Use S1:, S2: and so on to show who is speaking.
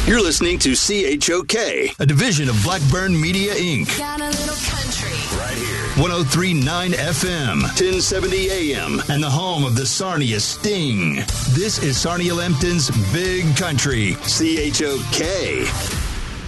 S1: You're listening to CHOK, a division of Blackburn Media, Inc.
S2: Got a little country.
S1: Right here. 103.9 FM, 1070 AM, and the home of the Sarnia Sting. This is Sarnia Lambton's Big Country, CHOK.